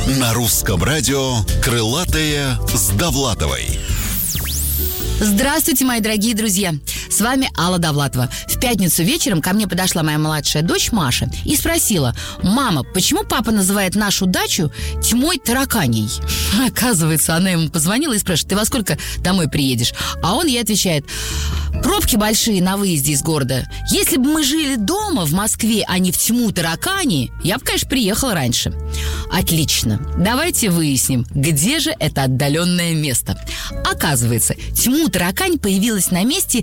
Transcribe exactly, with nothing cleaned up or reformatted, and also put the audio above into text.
На русском радио «Крылатые с Довлатовой». Здравствуйте, мои дорогие друзья! С вами Алла Довлатова. В пятницу вечером ко мне подошла моя младшая дочь Маша и спросила: «Мама, почему папа называет нашу дачу тьмой тараканей?» Оказывается, она ему позвонила и спрашивает: «Ты во сколько домой приедешь?» А он ей отвечает: «Пробки большие на выезде из города. Если бы мы жили дома в Москве, а не в тьму таракани, я бы, конечно, приехала раньше». Отлично. Давайте выясним, где же это отдаленное место. Оказывается, тьму таракань появилась на месте,